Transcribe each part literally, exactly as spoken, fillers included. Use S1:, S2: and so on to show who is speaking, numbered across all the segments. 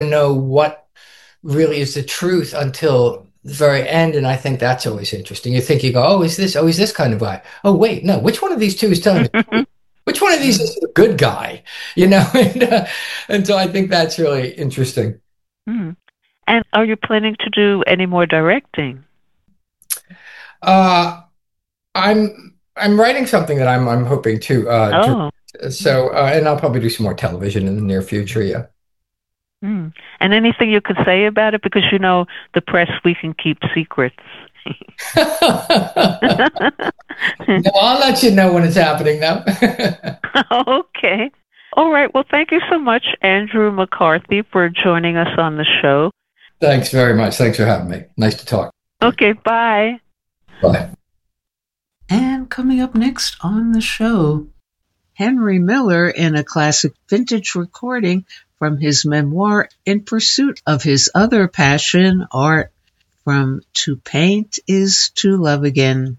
S1: know what really is the truth until the very end. And I think that's always interesting. You think you go, oh, is this, oh, is this kind of guy? Oh, wait, no, which one of these two is telling the truth? Which one of these is the good guy? You know, and, uh, and so I think that's really interesting.
S2: Mm. And are you planning to do any more directing?
S1: Uh, I'm I'm writing something that I'm I'm hoping to uh,
S2: Oh.
S1: direct. So uh, and I'll probably do some more television in the near future. Yeah.
S2: Mm. And anything you could say about it? Because, you know, the press, we can keep secrets.
S1: No, I'll let you know when it's happening now.
S2: Okay. All right. Well, thank you so much, Andrew McCarthy, for joining us on the show.
S1: Thanks very much. Thanks for having me. Nice to talk.
S2: Okay. Bye.
S1: Bye.
S3: And coming up next on the show, Henry Miller in a classic vintage recording from his memoir, In Pursuit of His Other Passion, art, from To Paint is to Love Again.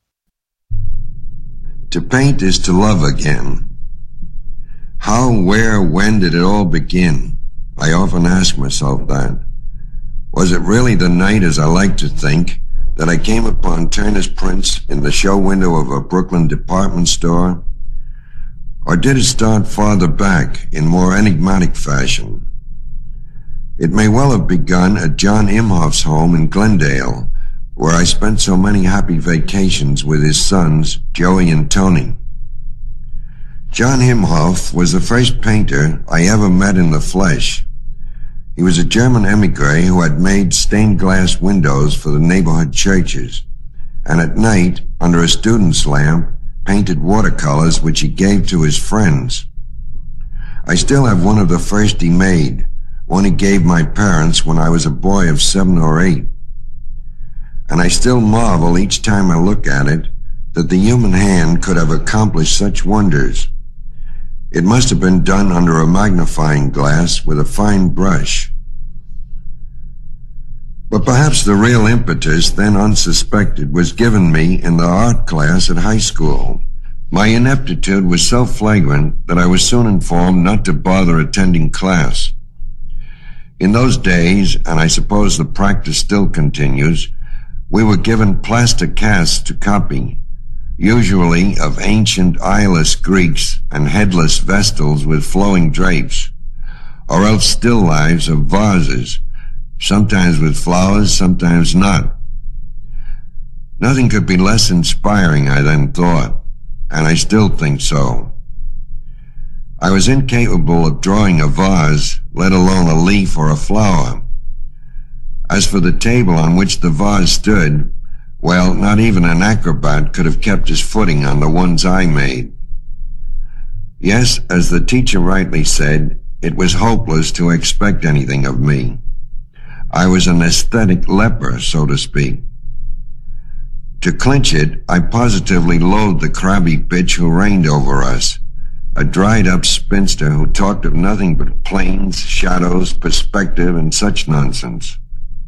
S4: To paint is to love again. How, where, when did it all begin? I often ask myself that. Was it really the night, as I like to think, that I came upon Turner's prints in the show window of a Brooklyn department store? Or did it start farther back in more enigmatic fashion? It may well have begun at John Imhoff's home in Glendale, where I spent so many happy vacations with his sons, Joey and Tony. John Imhoff was the first painter I ever met in the flesh. He was a German emigre who had made stained glass windows for the neighborhood churches, and at night, under a student's lamp, painted watercolors which he gave to his friends. I still have one of the first he made, one he gave my parents when I was a boy of seven or eight. And I still marvel each time I look at it that the human hand could have accomplished such wonders. It must have been done under a magnifying glass with a fine brush. But perhaps the real impetus, then unsuspected, was given me in the art class at high school. My ineptitude was so flagrant that I was soon informed not to bother attending class. In those days, and I suppose the practice still continues, we were given plaster casts to copy, usually of ancient eyeless Greeks and headless Vestals with flowing drapes, or else still lives of vases, sometimes with flowers, sometimes not. Nothing could be less inspiring, I then thought, and I still think so. I was incapable of drawing a vase, let alone a leaf or a flower. As for the table on which the vase stood, well, not even an acrobat could have kept his footing on the ones I made. Yes, as the teacher rightly said, it was hopeless to expect anything of me. I was an aesthetic leper, so to speak. To clinch it, I positively loathed the crabby bitch who reigned over us, a dried-up spinster who talked of nothing but planes, shadows, perspective, and such nonsense.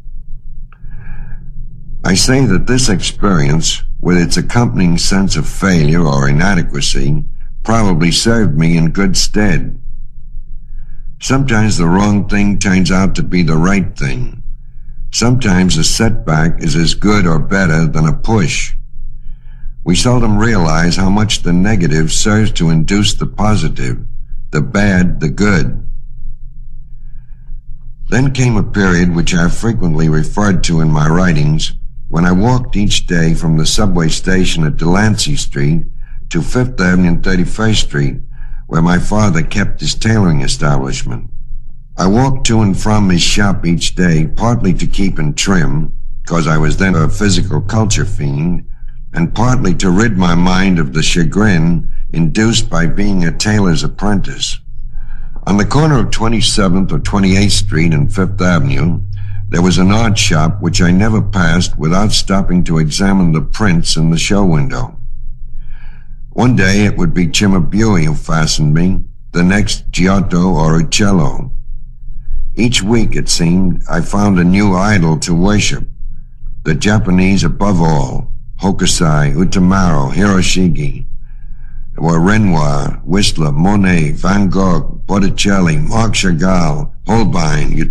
S4: I say that this experience, with its accompanying sense of failure or inadequacy, probably served me in good stead. Sometimes the wrong thing turns out to be the right thing. Sometimes a setback is as good or better than a push. We seldom realize how much the negative serves to induce the positive, the bad, the good. Then came a period which I have frequently referred to in my writings, when I walked each day from the subway station at Delancey Street to Fifth Avenue and thirty-first Street, where my father kept his tailoring establishment. I walked to and from his shop each day, partly to keep in trim, because I was then a physical culture fiend, and partly to rid my mind of the chagrin induced by being a tailor's apprentice. On the corner of twenty-seventh or twenty-eighth Street and Fifth Avenue, there was an art shop which I never passed without stopping to examine the prints in the show window. One day it would be Cimabue who fastened me, the next Giotto or Uccello. Each week, it seemed, I found a new idol to worship, the Japanese above all, Hokusai, Utamaro, Hiroshige. There were Renoir, Whistler, Monet, Van Gogh, Botticelli, Marc Chagall, Holbein,